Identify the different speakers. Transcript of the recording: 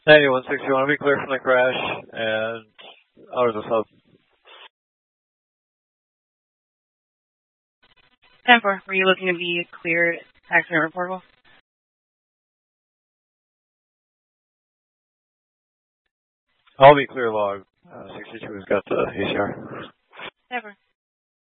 Speaker 1: 9160, you want to be clear from the crash and out of the sub.
Speaker 2: 10-4, were you looking to be cleared accident reportable?
Speaker 1: I'll be clear log. 62 has got the ACR.
Speaker 2: 10-4.